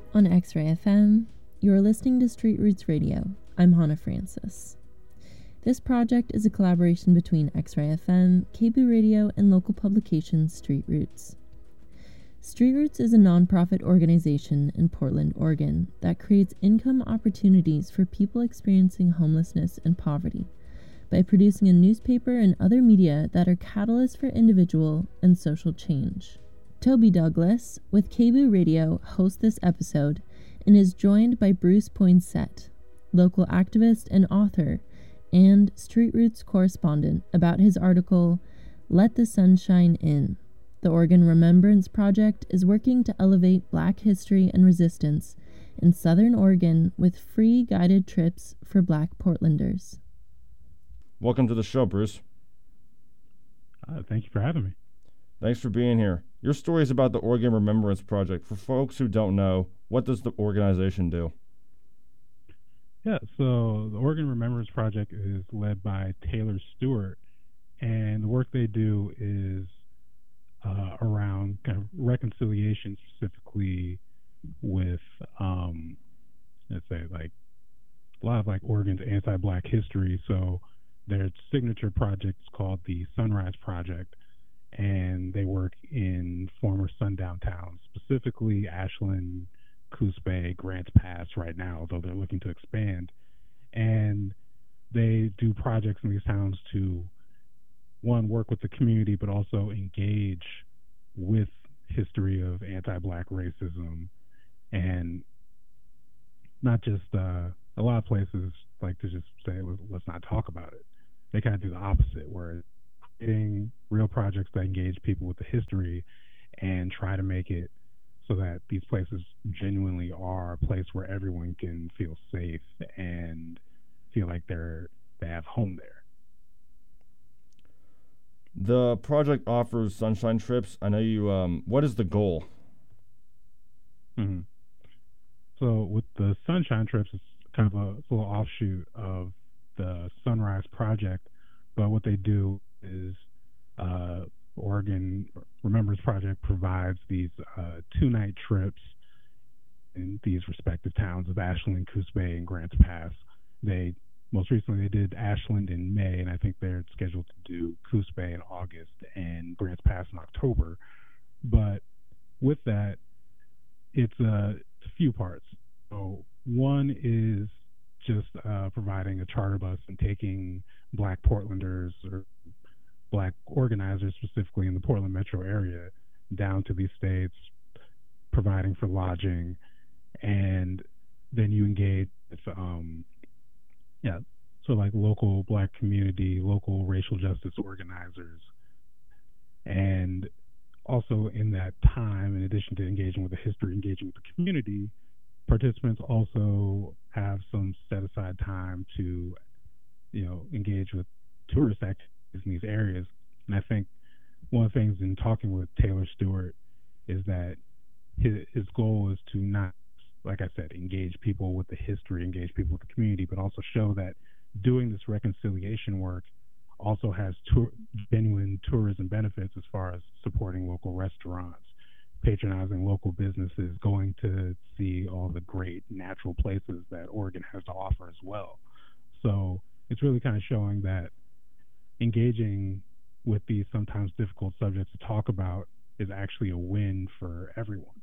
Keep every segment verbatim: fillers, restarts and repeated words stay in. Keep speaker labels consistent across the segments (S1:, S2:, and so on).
S1: On X-Ray F M, you're listening to Street Roots Radio. I'm Hannah Francis. This project is a collaboration between X-Ray F M, K B O O Radio, and local publication Street Roots. Street Roots is a nonprofit organization in Portland, Oregon that creates income opportunities for people experiencing homelessness and poverty by producing a newspaper and other media that are catalysts for individual and social change. Toby Douglas, with K B O O Radio, hosts this episode and is joined by Bruce Poinsett, local activist and author, and Street Roots correspondent, about his article, Let the Sunshine In. The Oregon Remembrance Project is working to elevate Black history and resistance in Southern Oregon with free guided trips for Black Portlanders.
S2: Welcome to the show, Bruce.
S3: Uh, thank you for having me.
S2: Thanks for being here. Your story is about the Oregon Remembrance Project. For folks who don't know, what does the organization do?
S3: Yeah, so the Oregon Remembrance Project is led by Taylor Stewart, and the work they do is uh, around kind of reconciliation, specifically with, um, let's say, like a lot of like Oregon's anti-Black history. So their signature project is called the Sunrise Project, and they work in former sundown towns, specifically Ashland, Coos Bay, Grants Pass right now, although they're looking to expand. And they do projects in these towns to, one, work with the community, but also engage with history of anti-Black racism. And not just, uh, a lot of places like to just say, let's not talk about it. They kind of do the opposite, where creating real projects that engage people with the history and try to make it so that these places genuinely are a place where everyone can feel safe and feel like they're they have home there.
S2: The project offers sunshine trips. I know you. Um, what is the goal?
S3: Mm-hmm. So with the sunshine trips, it's kind of a, it's a little offshoot of the Sunrise Project, but what they do is uh, Oregon Remembrance Project provides these uh, two-night trips in these respective towns of Ashland, Coos Bay, and Grants Pass. They most recently they did Ashland in May, and I think they're scheduled to do Coos Bay in August and Grants Pass in October. But with that, it's a, it's a few parts. So one is just uh, providing a charter bus and taking Black Portlanders or Black organizers, specifically in the Portland metro area, down to these states, providing for lodging, and then you engage with, um, yeah, so like local Black community, local racial justice organizers, and also in that time, in addition to engaging with the history, engaging with the community, participants also have some set aside time to, you know, engage with tourist activities in these areas. And I think one of the things in talking with Taylor Stewart is that his, his goal is to not, like I said, engage people with the history, engage people with the community, but also show that doing this reconciliation work also has tour, genuine tourism benefits as far as supporting local restaurants, patronizing local businesses, going to see all the great natural places that Oregon has to offer as well. So it's really kind of showing that engaging with these sometimes difficult subjects to talk about is actually a win for everyone.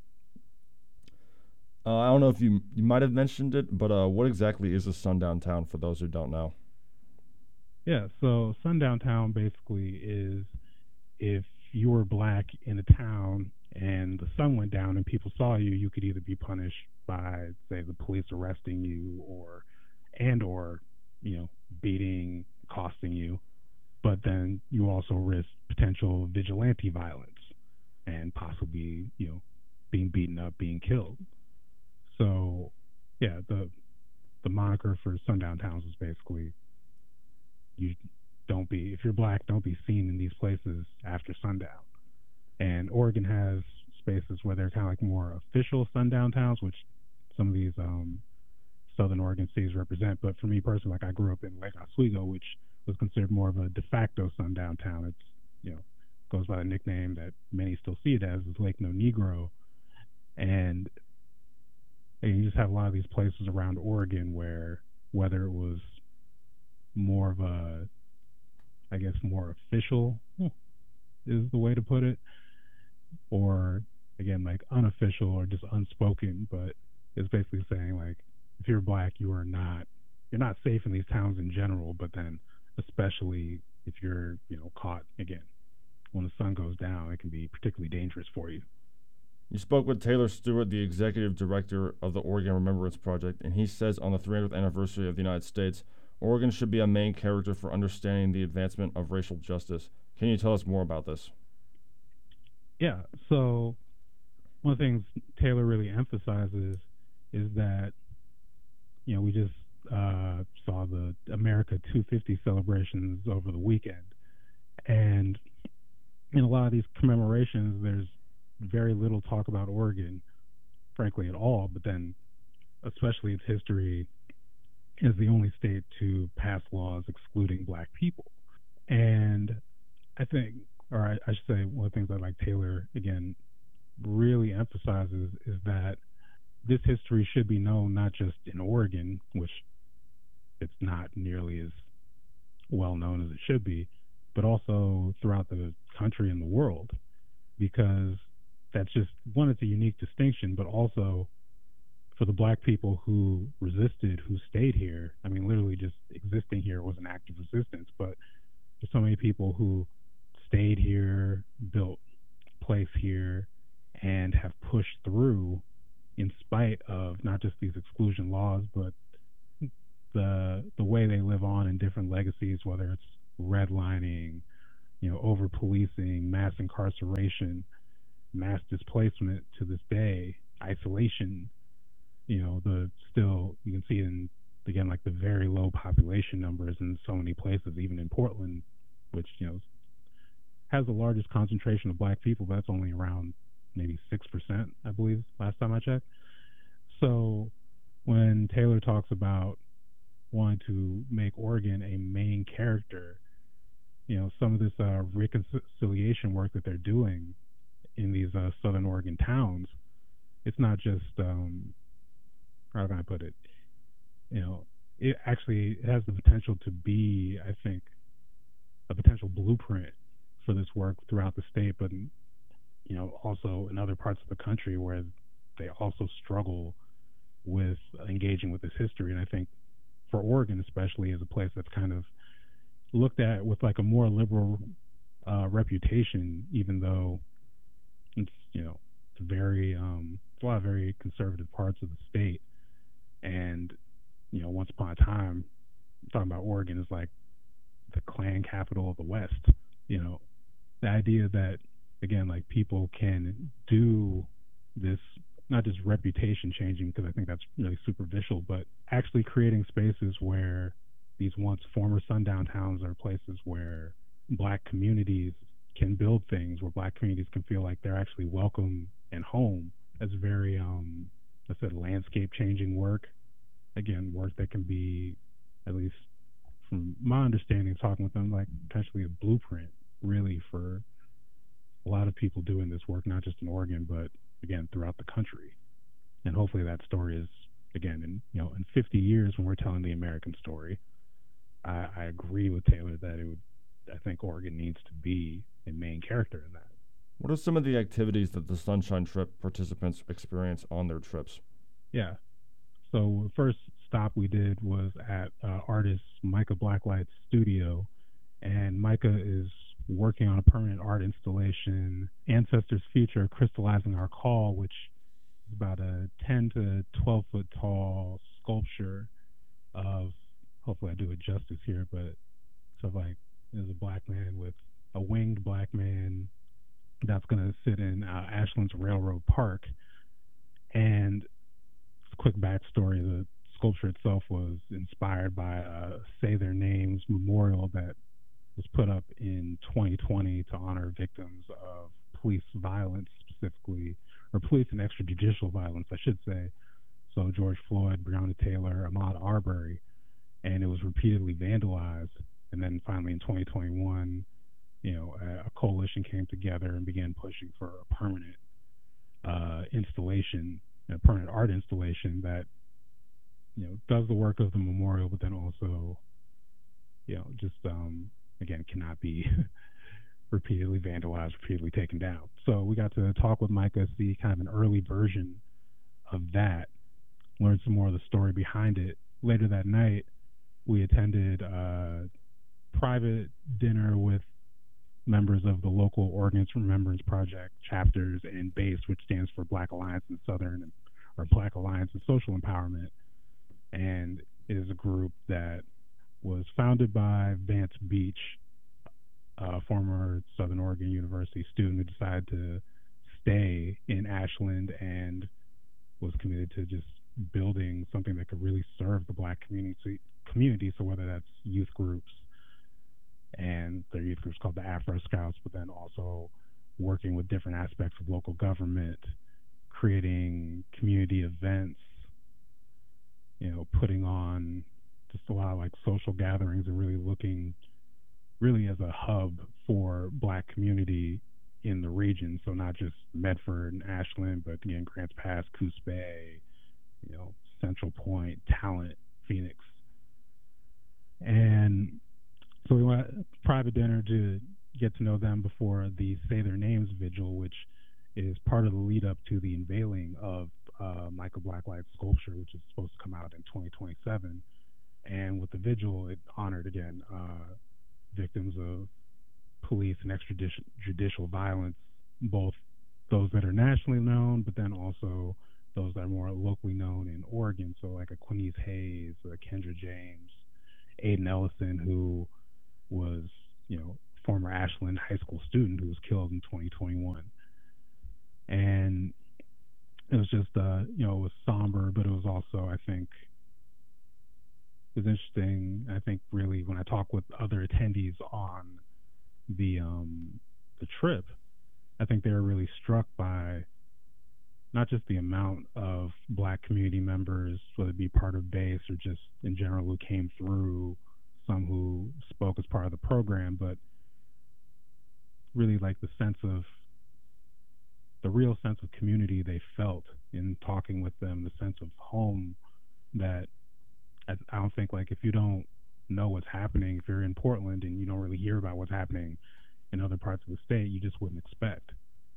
S2: Uh, I don't know if you you might have mentioned it, but uh, what exactly is a sundown town for those who don't know?
S3: Yeah, so sundown town basically is if you were Black in a town and the sun went down and people saw you, you could either be punished by, say, the police arresting you, or and or you know beating, costing you, but then you also risk potential vigilante violence and possibly, you know, being beaten up, being killed. So, yeah, the the moniker for sundown towns is basically, you don't be, if you're Black, don't be seen in these places after sundown. And Oregon has spaces where they're kind of like more official sundown towns, which some of these um, Southern Oregon cities represent. But for me personally, like I grew up in Lake Oswego, which was considered more of a de facto sundown town. It's, you know, goes by the nickname that many still see it as, is Lake No Negro. And And you just have a lot of these places around Oregon where whether it was more of a, I guess, more official is the way to put it, or again, like unofficial or just unspoken, but it's basically saying like, if you're black, you are not, you're not safe in these towns in general, but then especially if you're, you know, caught again, when the sun goes down, it can be particularly dangerous for you.
S2: You spoke with Taylor Stewart, the executive director of the Oregon Remembrance Project, and he says on the three hundredth anniversary of the United States, Oregon should be a main character for understanding the advancement of racial justice. Can you tell us more about this?
S3: Yeah, so one of the things Taylor really emphasizes is that, you know, we just uh, saw the America two fifty celebrations over the weekend. And in a lot of these commemorations, there's very little talk about Oregon, frankly, at all, but then especially its history is the only state to pass laws excluding black people. And I think, or I, I should say, one of the things I like Taylor, again, really emphasizes is that this history should be known not just in Oregon, which it's not nearly as well known as it should be, but also throughout the country and the world, because that's just, one, it's a unique distinction, but also for the black people who resisted, who stayed here. I mean, literally just existing here was an act of resistance, but there's so many people who stayed here, built place here, and have pushed through in spite of not just these exclusion laws, but the the way they live on in different legacies, whether it's redlining, you know, over policing, mass incarceration, mass displacement to this day, isolation. You know, the still you can see in again like the very low population numbers in so many places, even in Portland, which, you know, has the largest concentration of black people, but that's only around maybe six percent, I believe, last time I checked. So when Taylor talks about wanting to make Oregon a main character, you know, some of this uh, reconciliation work that they're doing in these uh, Southern Oregon towns, it's not just, um, how can I put it? You know, it actually it has the potential to be, I think, a potential blueprint for this work throughout the state, but, you know, also in other parts of the country where they also struggle with engaging with this history. And I think for Oregon especially, as a place that's kind of looked at with like a more liberal uh, reputation, even though it's, you know, it's very um, it's a lot of very conservative parts of the state. And, you know, once upon a time, talking about Oregon is like the Klan capital of the West. You know, the idea that, again, like people can do this, not just reputation changing, because I think that's really superficial, but actually creating spaces where these once former sundown towns are places where black communities can build things, where black communities can feel like they're actually welcome and home. That's very, um, I said, landscape changing work. Again, work that can be, at least from my understanding, talking with them, like potentially a blueprint really for a lot of people doing this work, not just in Oregon, but again, throughout the country. And hopefully that story is, again, in, you know, in fifty years when we're telling the American story, I, I agree with Taylor that it would, I think Oregon needs to be a main character in that.
S2: What are some of the activities that the Sunshine Trip participants experience on their trips?
S3: Yeah. So the first stop we did was at uh, artist Micah Blacklight's studio, and Micah is working on a permanent art installation, Ancestors Future, Crystallizing Our Call, which is about a ten to twelve foot tall sculpture of, hopefully I do it justice here, but so like there's a black man with a winged black man that's going to sit in uh, Ashland's Railroad Park. And a quick backstory, the sculpture itself was inspired by a Say Their Names memorial that was put up in twenty twenty to honor victims of police violence, specifically, or police and extrajudicial violence, I should say. So George Floyd, Breonna Taylor, Ahmaud Arbery, and it was repeatedly vandalized. And then finally in twenty twenty-one, you know, a, a coalition came together and began pushing for a permanent uh, installation a permanent art installation that, you know, does the work of the memorial, but then also, you know, just um, again cannot be repeatedly vandalized, repeatedly taken down. So we got to talk with Micah, see kind of an early version of that, learn some more of the story behind it. Later that night, we attended a private dinner with members of the local Ordnance Remembrance Project chapters and BASE, which stands for Black Alliance in Southern, or Black Alliance in Social Empowerment. And it is a group that was founded by Vance Beach, a former Southern Oregon University student who decided to stay in Ashland and was committed to just building something that could really serve the Black community. community. So whether that's youth groups, and their youth groups called the Afro Scouts, but then also working with different aspects of local government, creating community events, you know, putting on just a lot of like social gatherings and really looking really as a hub for Black community in the region. So not just Medford and Ashland, but again, Grants Pass, Coos Bay, you know, Central Point, Talent, Phoenix. And so we went to private dinner to get to know them before the Say Their Names vigil, which is part of the lead up to the unveiling of uh, Michael Blacklight's sculpture, which is supposed to come out in twenty twenty-seven. And with the vigil, it honored again uh, victims of police and extrajudicial violence, both those that are nationally known, but then also those that are more locally known in Oregon. So like a Quinese Hayes, a Kendra James, Aiden Ellison, who was, you know, former Ashland high school student who was killed in twenty twenty-one. And it was just, uh, you know, it was somber, but it was also, I think, it was interesting. I think really when I talk with other attendees on the um, the trip, I think they were really struck by not just the amount of Black community members, whether it be part of BASE or just in general who came through, some who spoke as part of the program, but really like the sense of, the real sense of community they felt in talking with them, the sense of home that I, I don't think, like, if you don't know what's happening, if you're in Portland and you don't really hear about what's happening in other parts of the state, you just wouldn't expect.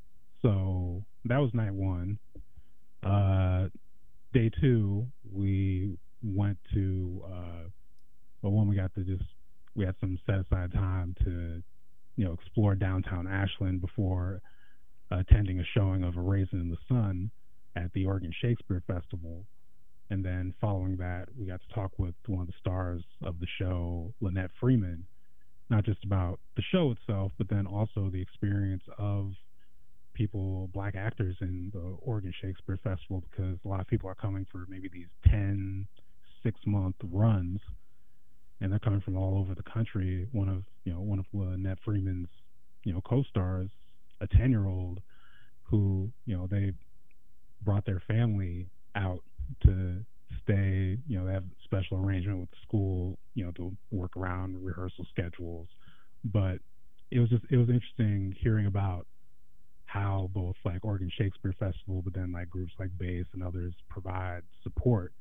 S3: So that was night one. Uh, day two, we went to, uh, well, one, we got to just, we had some set aside time to, you know, explore downtown Ashland before attending a showing of A Raisin in the Sun at the Oregon Shakespeare Festival. And then following that, we got to talk with one of the stars of the show, Lynette Freeman, not just about the show itself, but then also the experience of people, Black actors in the Oregon Shakespeare Festival, because a lot of people are coming for maybe these ten, six-month runs, and they're coming from all over the country. One of, you know, one of Lynette Freeman's, you know, co-stars, a ten-year-old who, you know, they brought their family out to stay, you know, they have special arrangement with the school, you know, to work around rehearsal schedules. But it was just, it was interesting hearing about how both like Oregon Shakespeare Festival, but then like groups like BASE and others provide support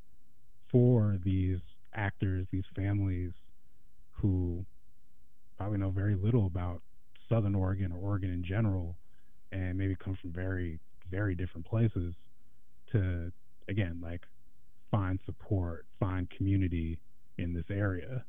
S3: for these actors, these families who probably know very little about Southern Oregon or Oregon in general, and maybe come from very, very different places to, again, like find support, find community in this area.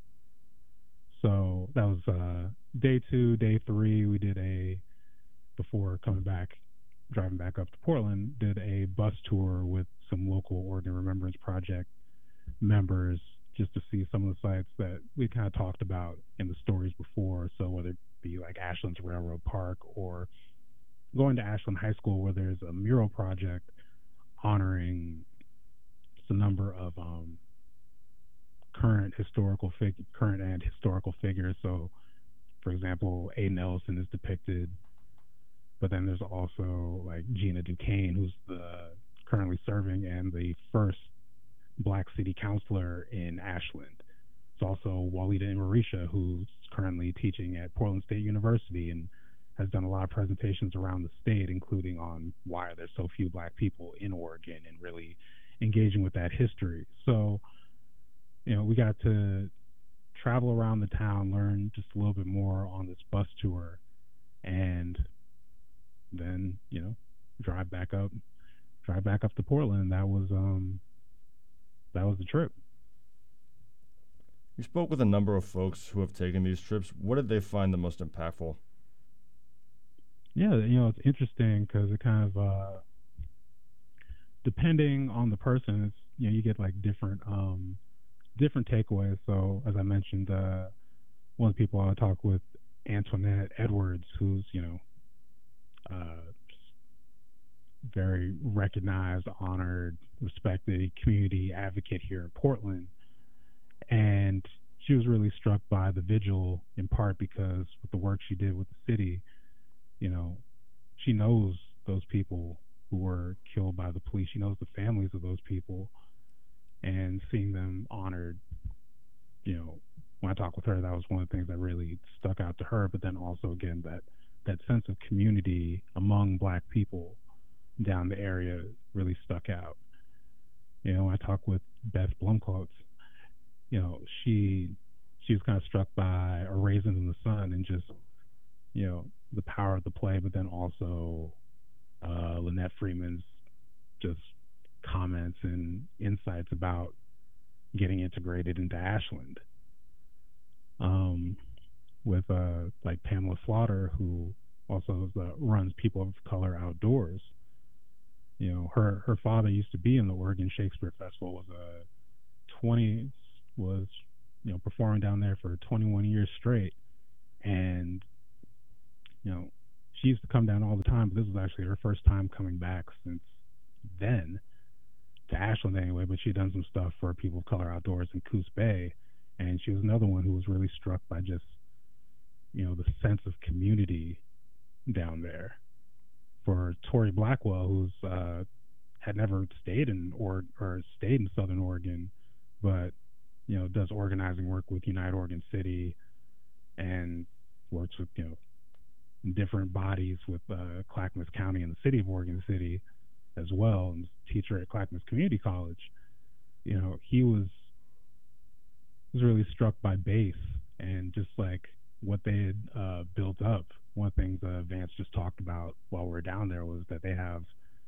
S3: So that was uh, day two. Day three, we did a, before coming back, driving back up to Portland, did a bus tour with some local Oregon Remembrance Project members just to see some of the sites that we kind of talked about in the stories before. So whether it be like Ashland's Railroad Park or going to Ashland High School, where there's a mural project honoring a number of um, current historical fig- current and historical figures. So, for example, Aiden Ellison is depicted, but then there's also like Gina Duquesne, who's the currently serving and the first Black city councilor in Ashland. It's also Walida Marisha, who's currently teaching at Portland State University and has done a lot of presentations around the state, including on why there's so few black people in Oregon and really engaging with that history. So, you know, we got to travel around the town, learn just a little bit more on this bus tour, and then, you know, drive back up, drive back up to Portland. That was um, that was the trip.
S2: You spoke with a number of folks who have taken these trips. What did they find the most impactful?
S3: Yeah, you know, it's interesting because it kind of, uh, depending on the person, it's, you know, you get like different, um, different takeaways. So as I mentioned, uh, one of the people I talked with, Antoinette Edwards, who's, you know, uh, very recognized, honored, respected community advocate here in Portland. And she was really struck by the vigil in part because with the work she did with the city, you know, she knows those people who were killed by the police. She knows the families of those people, and seeing them honored, you know, when I talked with her, that was one of the things that really stuck out to her. But then also, again, that, that sense of community among black people down the area really stuck out. You know, I talked with Beth Blumquist, you know, she, she was kind of struck by A Raisin in the Sun and just, you know, the power of the play, but then also uh, Lynette Freeman's just comments and insights about getting integrated into Ashland. Um, with uh, like Pamela Slaughter, who also is, uh, runs People of Color Outdoors. You know, her her father used to be in the Oregon Shakespeare Festival. Was a twenty was you know performing down there for twenty-one years straight, and you know, she used to come down all the time, but this was actually her first time coming back since then, to Ashland anyway, but she'd done some stuff for People of Color Outdoors in Coos Bay, and she was another one who was really struck by just, you know, the sense of community down there. For Tori Blackwell, who's uh, had never stayed in or or stayed in Southern Oregon, but, you know, does organizing work with Unite Oregon City and works with, you know, different bodies with uh, Clackamas County and the city of Oregon City as well, and teacher at Clackamas Community College. You know, he was was really struck by base and just like what they had uh, built up. One of the things uh, Vance just talked about while we were down there was that they have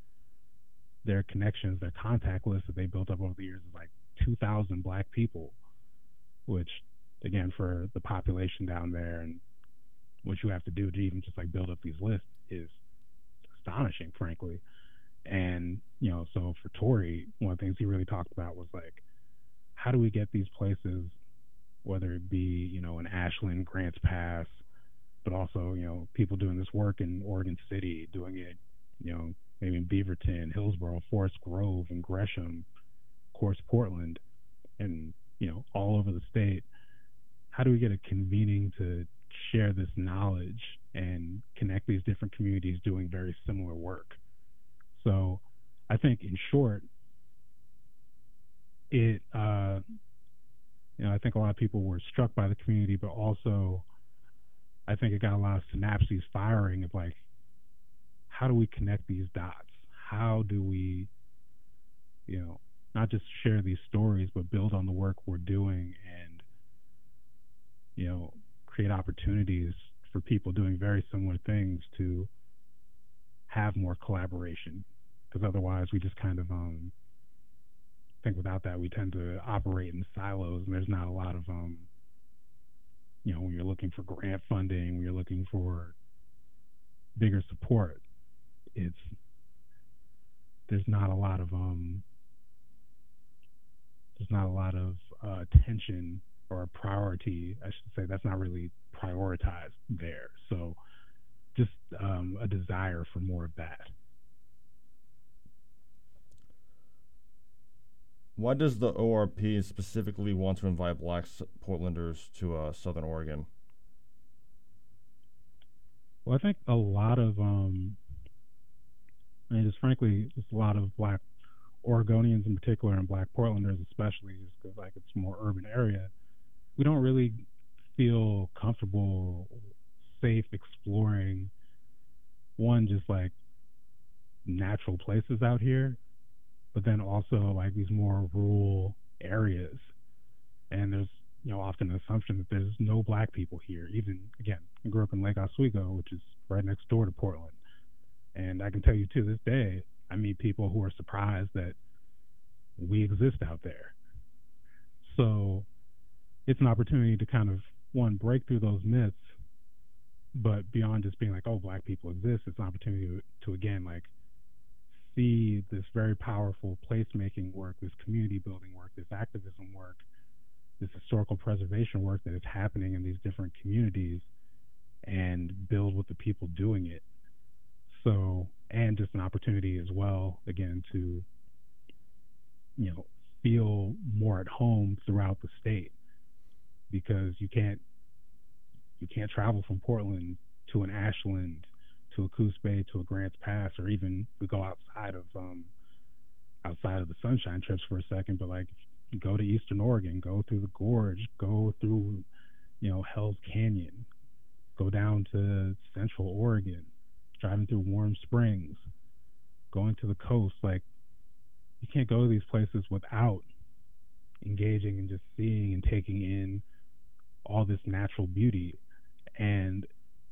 S3: their connections, their contact list that they built up over the years is like two thousand black people, which again, for the population down there and what you have to do to even just like build up these lists is astonishing, frankly. And, you know, so for Tori, one of the things he really talked about was like, how do we get these places, whether it be, you know, in Ashland, Grants Pass, but also, you know, people doing this work in Oregon City, doing it, you know, maybe in Beaverton, Hillsborough, Forest Grove, and Gresham, of course, Portland, and, you know, all over the state. How do we get a convening to share this knowledge and connect these different communities doing very similar work? So I think in short, it, uh, you know, I think a lot of people were struck by the community, but also I think it got a lot of synapses firing of like, how do we connect these dots? How do we, you know, not just share these stories, but build on the work we're doing and, you know, create opportunities for people doing very similar things to have more collaboration, because otherwise we just kind of um I think without that we tend to operate in silos, and there's not a lot of um you know when you're looking for grant funding, when you're looking for bigger support, it's there's not a lot of um there's not a lot of uh, attention or a priority, I should say, that's not really prioritized there. So just um, a desire for more of that.
S2: Why does the O R P specifically want to invite black Portlanders to uh, Southern Oregon?
S3: Well, I think a lot of, um, I mean, just frankly, just a lot of black Oregonians in particular and black Portlanders especially, just because like it's a more urban area, we don't really feel comfortable, safe exploring one, just like natural places out here, but then also like these more rural areas. And there's, you know, often an assumption that there's no black people here. Even, again, I grew up in Lake Oswego, which is right next door to Portland. And I can tell you to this day, I meet people who are surprised that we exist out there. So it's an opportunity to kind of, one, break through those myths, but beyond just being like, oh, black people exist, it's an opportunity to, to again, like, see this very powerful placemaking work, this community building work, this activism work, this historical preservation work that is happening in these different communities, and build with the people doing it. So, and just an opportunity as well, again, to, you know, feel more at home throughout the state, because you can't, you can't travel from Portland to an Ashland, to a Coos Bay, to a Grants Pass, or even we go outside of, um, outside of the Sunshine Trips for a second, but like, go to Eastern Oregon, go through the Gorge, go through, you know, Hell's Canyon, go down to Central Oregon, driving through Warm Springs, going to the coast. Like, you can't go to these places without engaging and just seeing and taking in all this natural beauty. And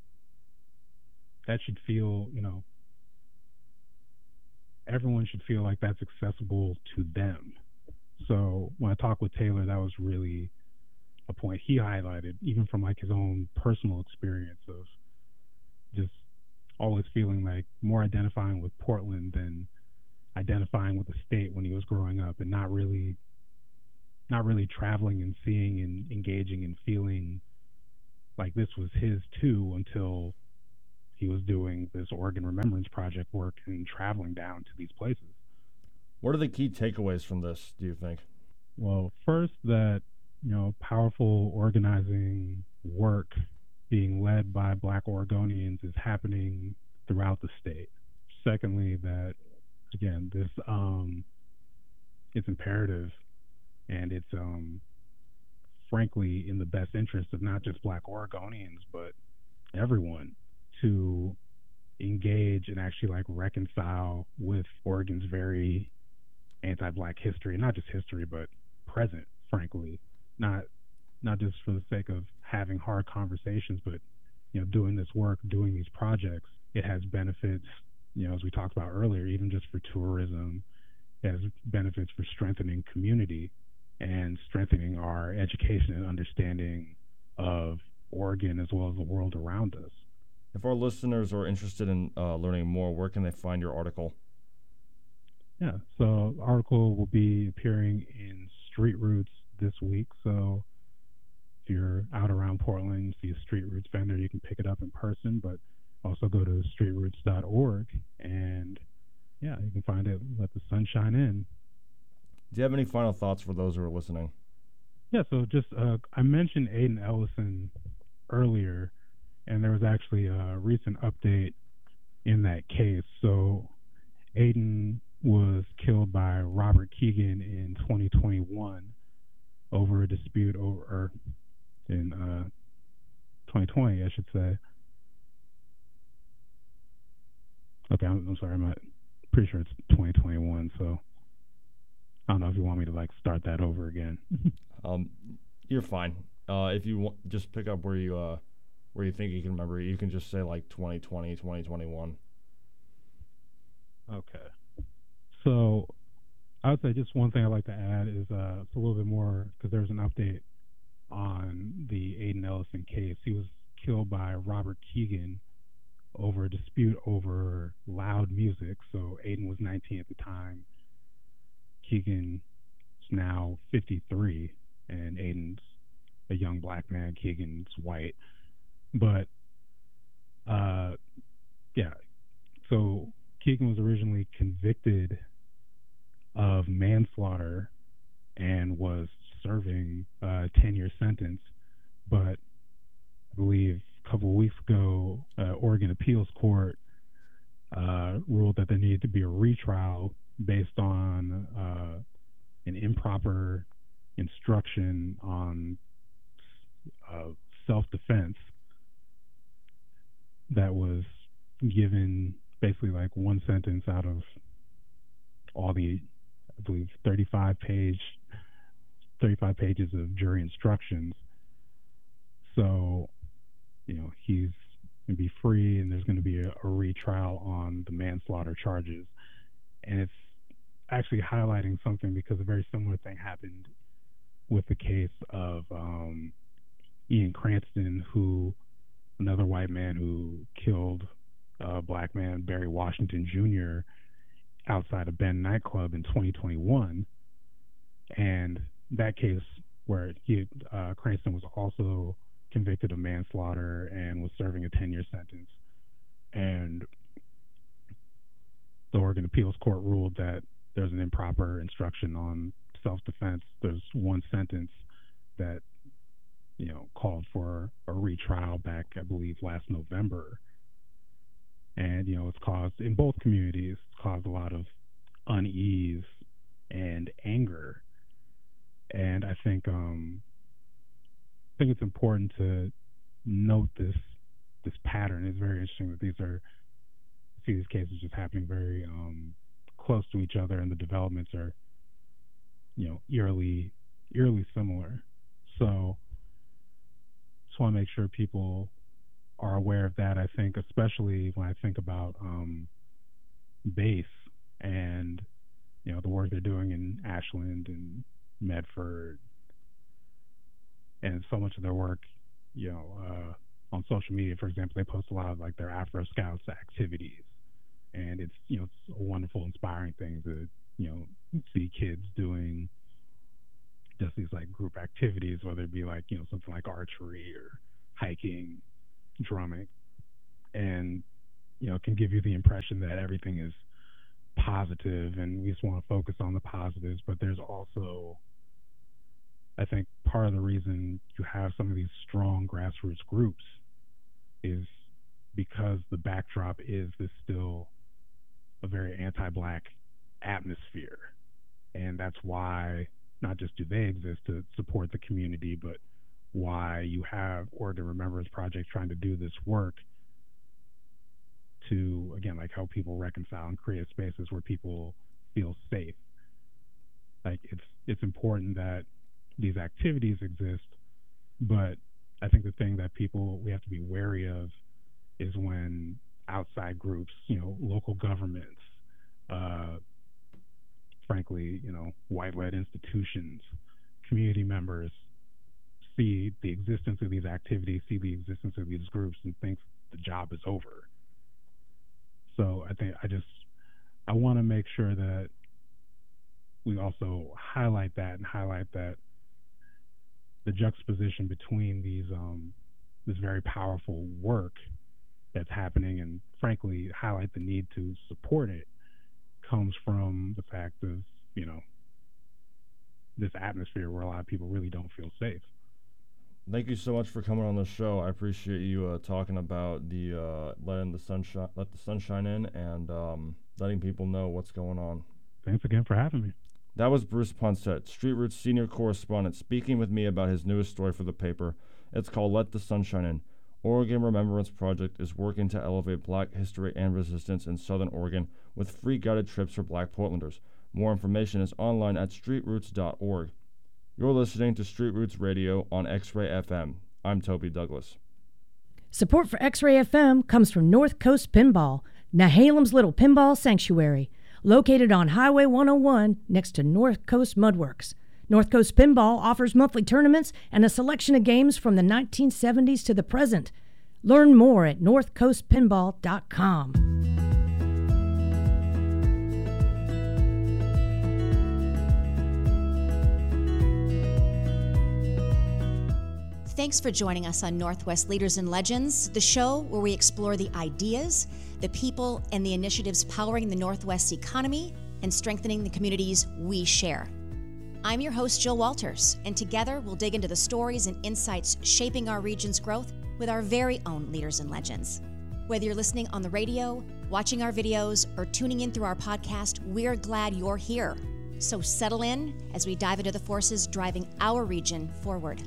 S3: that should feel, you know, everyone should feel like that's accessible to them. So when I talked with Taylor, that was really a point he highlighted, even from like his own personal experience of just always feeling like more identifying with Portland than identifying with the state when he was growing up, and not really not really traveling and seeing and engaging and feeling like this was his too, until he was doing this Oregon Remembrance Project work and traveling down to these places.
S2: What are the key takeaways from this, do you think?
S3: Well, first, that, you know, powerful organizing work being led by Black Oregonians is happening throughout the state. Secondly, that, again, this um, it's imperative, and it's um, frankly in the best interest of not just Black Oregonians, but everyone, to engage and actually like reconcile with Oregon's very anti-Black history, not just history, but present, frankly, not not just for the sake of having hard conversations, but, you know, doing this work, doing these projects. It has benefits, you know, as we talked about earlier, even just for tourism. It has benefits for strengthening community and strengthening our education and understanding of Oregon as well as the world around us.
S2: If our listeners are interested in uh, learning more, where can they find your article?
S3: Yeah, so the article will be appearing in Street Roots this week. So if you're out around Portland, see a Street Roots vendor, you can pick it up in person, but also go to street roots dot org, and yeah, you can find it. Let the sun shine in.
S2: Do you have any final thoughts for those who are listening?
S3: Yeah, so just uh, I mentioned Aiden Ellison earlier, and there was actually a recent update in that case. So Aiden was killed by Robert Keegan in twenty twenty-one over a dispute over, or in uh, twenty twenty, I should say. Okay, I'm, I'm sorry, I'm not, pretty sure it's twenty twenty-one, so I don't know if you want me to like start that over again.
S2: um, you're fine. Uh, if you want, just pick up where you uh, where you think you can remember. You can just say like twenty twenty, twenty twenty-one.
S3: Okay. So I would say just one thing I'd like to add is uh, it's a little bit more, because there's an update on the Aiden Ellison case. He was killed by Robert Keegan over a dispute over loud music. So Aiden was nineteen at the time. Keegan is now fifty-three, and Aiden's a young Black man. Keegan's white. But, uh, yeah, so Keegan was originally convicted of manslaughter and was serving a ten-year sentence, but I believe a couple of weeks ago, uh, Oregon Appeals Court uh, ruled that there needed to be a retrial based on uh, an improper instruction on uh, self-defense that was given basically like one sentence out of all the, I believe, thirty-five page, thirty-five pages of jury instructions. So, you know, he's going to be free, and there's going to be a, a retrial on the manslaughter charges. And it's actually highlighting something because a very similar thing happened with the case of um, Ian Cranston, who, another white man who killed a black man, Barry Washington Junior, outside of Bend nightclub in twenty twenty-one. And that case where he, uh, Cranston was also convicted of manslaughter and was serving a ten-year sentence. And the Oregon Appeals Court ruled that there's an improper instruction on self-defense. There's one sentence that, you know, called for a retrial back, I believe, last November. And, you know, it's caused, in both communities, it's caused a lot of unease and anger. And I think, um, I think it's important to note this, this pattern. It's very interesting that these are, see these cases just happening very um, close to each other, and the developments are, you know, eerily, eerily similar. So, just want to make sure people are aware of that. I think, especially when I think about um, BASE and, you know, the work they're doing in Ashland and Medford, and so much of their work, you know, uh, on social media, for example, they post a lot of like their Afro Scouts activities, and it's, you know, it's a wonderful, inspiring thing to, you know, see kids doing just these like group activities, whether it be like, you know, something like archery or hiking, drumming, and, you know, it can give you the impression that everything is positive and we just want to focus on the positives. But there's also, I think, part of the reason you have some of these strong grassroots groups is because the backdrop is this still a very anti-Black atmosphere. And that's why not just do they exist to support the community, but why you have Oregon Remembrance Project trying to do this work to, again, like help people reconcile and create spaces where people feel safe. Like it's it's important that these activities exist, but I think the thing that people we have to be wary of is when outside groups, you know, local governments, uh, frankly, you know, white-led institutions, community members see the existence of these activities, see the existence of these groups, and think the job is over. So I think I just I want to make sure that we also highlight that and highlight that the juxtaposition between these um, this very powerful work that's happening, and frankly highlight the need to support it, comes from the fact of, you know, this atmosphere where a lot of people really don't feel safe.
S2: Thank you so much for coming on the show. I appreciate you uh, talking about the uh, letting the sunshine, let the sunshine in, and um, letting people know what's going on.
S3: Thanks again for having me.
S2: That was Bruce Poncet, Street Roots senior correspondent, speaking with me about his newest story for the paper. It's called Let the Sunshine In. Oregon Remembrance Project is working to elevate Black history and resistance in Southern Oregon with free guided trips for Black Portlanders. More information is online at street roots dot org. You're listening to Street Roots Radio on X-Ray F M. I'm Toby Douglas.
S4: Support for X-Ray F M comes from North Coast Pinball, Nehalem's little pinball sanctuary, located on Highway one oh one next to North Coast Mudworks. North Coast Pinball offers monthly tournaments and a selection of games from the nineteen seventies to the present. Learn more at north coast pinball dot com.
S5: Thanks for joining us on Northwest Leaders and Legends, the show where we explore the ideas, the people, and the initiatives powering the Northwest economy and strengthening the communities we share. I'm your host, Jill Walters, and together we'll dig into the stories and insights shaping our region's growth with our very own Leaders and Legends. Whether you're listening on the radio, watching our videos, or tuning in through our podcast, we're glad you're here. So settle in as we dive into the forces driving our region forward.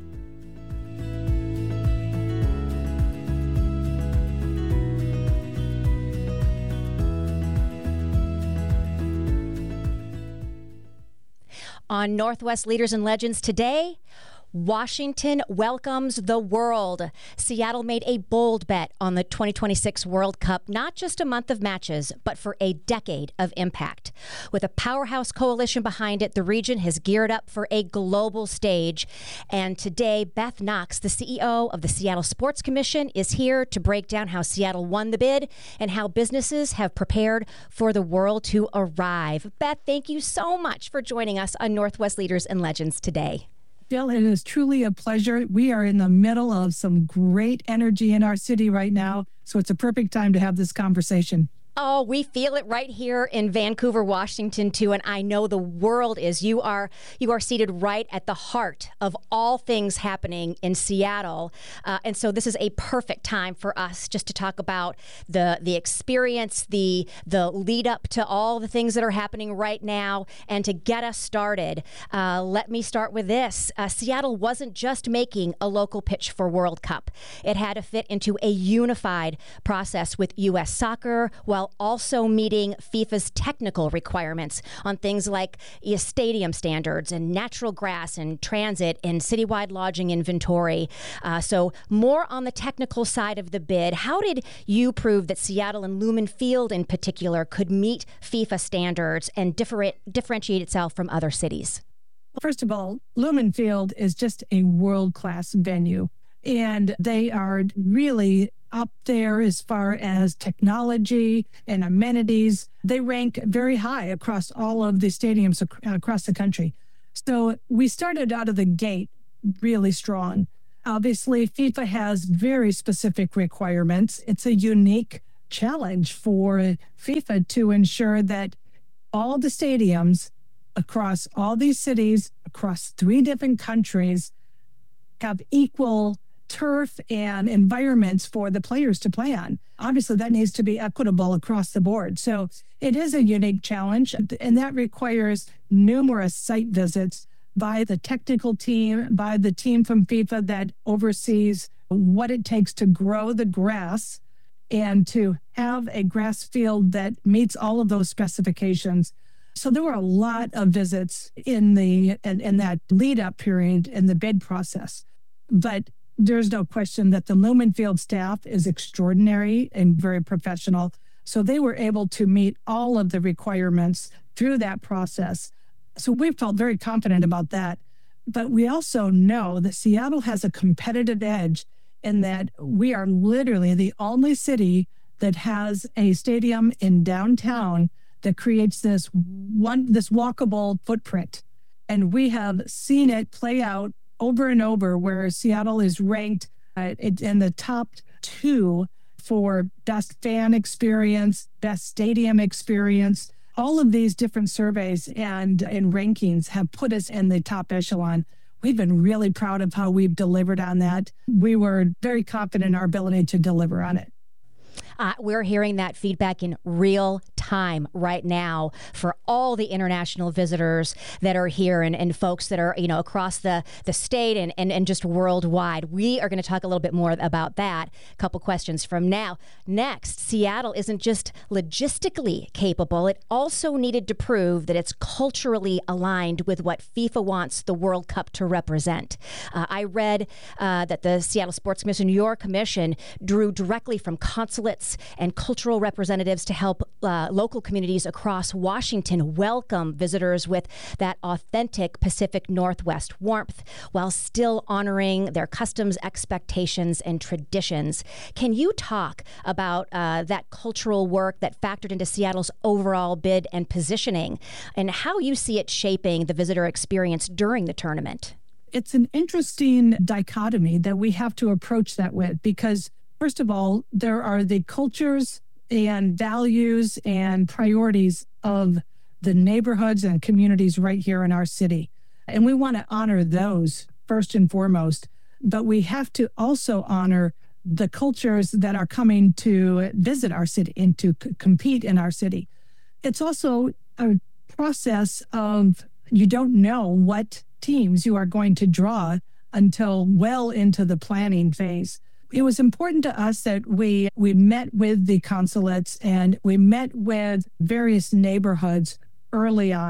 S5: On Northwest Leaders and Legends today, Washington welcomes the world. Seattle made a bold bet on the twenty twenty-six World Cup, not just a month of matches, but for a decade of impact. With a powerhouse coalition behind it, the region has geared up for a global stage. And today, Beth Knox, the C E O of the Seattle Sports Commission, is here to break down how Seattle won the bid and how businesses have prepared for the world to arrive. Beth, thank you so much for joining us on Northwest Leaders and Legends today.
S6: Jill, it is truly a pleasure. We are in the middle of some great energy in our city right now, so it's a perfect time to have this conversation.
S5: Oh, we feel it right here in Vancouver, Washington, too, and I know the world is. You are you are seated right at the heart of all things happening in Seattle, uh, and so this is a perfect time for us just to talk about the the experience, the the lead up to all the things that are happening right now, and to get us started. Uh, let me start with this: uh, Seattle wasn't just making a local pitch for World Cup; it had to fit into a unified process with U S Soccer, while also meeting FIFA's technical requirements on things like stadium standards and natural grass and transit and citywide lodging inventory. Uh, so more on the technical side of the bid. How did you prove that Seattle and Lumen Field in particular could meet FIFA standards and differ- differentiate itself from other cities?
S6: First of all, Lumen Field is just a world-class venue, and they are really up there as far as technology and amenities. They rank very high across all of the stadiums ac- across the country. So we started out of the gate really strong. Obviously, FIFA has very specific requirements. It's a unique challenge for FIFA to ensure that all the stadiums across all these cities, across three different countries, have equal turf and environments for the players to play on. Obviously, that needs to be equitable across the board. So it is a unique challenge, and that requires numerous site visits by the technical team, by the team from FIFA that oversees what it takes to grow the grass and to have a grass field that meets all of those specifications. So there were a lot of visits in the in, in that lead-up period in the bid process. But there's no question that the Lumen Field staff is extraordinary and very professional. So they were able to meet all of the requirements through that process. So we felt very confident about that. But we also know that Seattle has a competitive edge in that we are literally the only city that has a stadium in downtown that creates this one, this walkable footprint. And we have seen it play out over and over, where Seattle is ranked uh, in the top two for best fan experience, best stadium experience. All of these different surveys and, and rankings have put us in the top echelon. We've been really proud of how we've delivered on that. We were very confident in our ability to deliver on it.
S5: Uh, we're hearing that feedback in real time right now for all the international visitors that are here and, and folks that are, you know, across the, the state and, and, and just worldwide. We are going to talk a little bit more about that. A couple questions from now. Next, Seattle isn't just logistically capable. It also needed to prove that it's culturally aligned with what FIFA wants the World Cup to represent. Uh, I read uh, that the Seattle Sports Commission, your commission, drew directly from consulates and cultural representatives to help uh, local communities across Washington welcome visitors with that authentic Pacific Northwest warmth while still honoring their customs, expectations, and traditions. Can you talk about uh, that cultural work that factored into Seattle's overall bid and positioning and how you see it shaping the visitor experience during the tournament?
S6: It's an interesting dichotomy that we have to approach that with, because first of all, there are the cultures and values and priorities of the neighborhoods and communities right here in our city. And we want to honor those first and foremost. But we have to also honor the cultures that are coming to visit our city and to c- compete in our city. It's also a process of you don't know what teams you are going to draw until well into the planning phase. It was important to us that we we met with the consulates and we met with various neighborhoods early on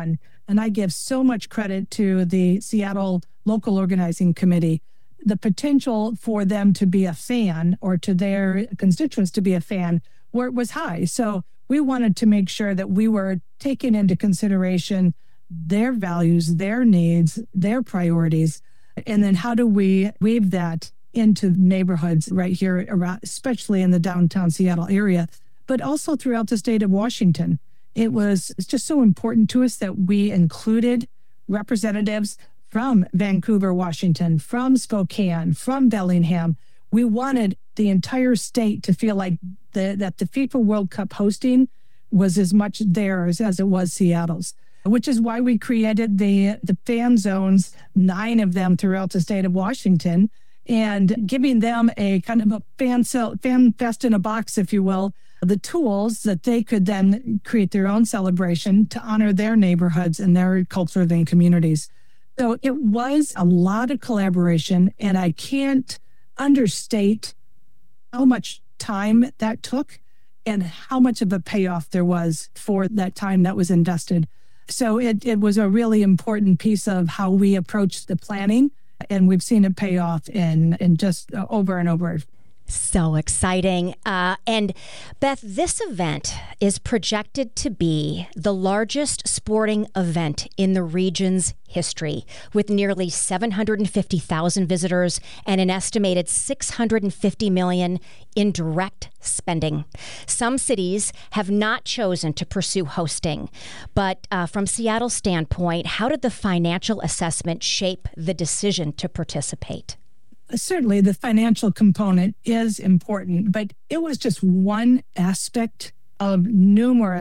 S6: and I give so much credit to the Seattle Local Organizing Committee, the potential for them to be a fan or to their constituents to be a fan where it was high. So we wanted to make sure that we were taking into consideration their values, their needs, their priorities, and then how do we weave that into neighborhoods right here around, especially in the downtown Seattle area, but also throughout the state of Washington. It was it's just so important to us that we included representatives from Vancouver, Washington, from Spokane, from Bellingham. We wanted the entire state to feel like the, that the FIFA World Cup hosting was as much theirs as it was Seattle's, which is why we created the, the fan zones, nine of them throughout the state of Washington, and giving them a kind of a fan, cel- fan fest in a box, if you will, the tools that they could then create their own celebration to honor their neighborhoods and their cultures and communities. So it was a lot of collaboration, and I can't understate how much time that took and how much of a payoff there was for that time that was invested. So it, it was a really important piece of how we approached the planning, and we've seen it pay off in, in just over and over.
S5: So exciting. Uh, and Beth, this event is projected to be the largest sporting event in the region's history, with nearly seven hundred fifty thousand visitors and an estimated six hundred fifty million dollars in direct spending. Some cities have not chosen to pursue hosting, but uh, from Seattle's standpoint, how did the financial assessment shape the decision to participate?
S6: Certainly, the financial component is important, but it was just one aspect of numerous